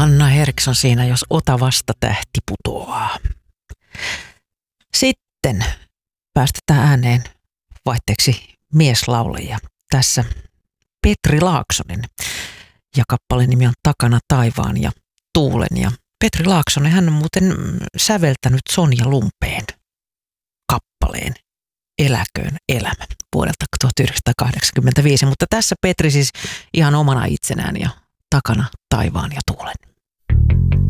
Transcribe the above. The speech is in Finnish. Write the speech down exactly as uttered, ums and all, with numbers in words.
Anna Henriksson siinä, jos Otavasta tähti putoaa. Sitten päästetään ääneen vaihteeksi mieslaulajia. Tässä Petri Laaksonen ja kappaleen nimi on Takana taivaan ja tuulen. Ja Petri Laaksonen, hän on muuten säveltänyt Sonja Lumpeen kappaleen Eläköön elämä vuodelta tuhatyhdeksänsataakahdeksankymmentäviisi, mutta tässä Petri siis ihan omana itsenään ja Takana taivaan ja tuulen.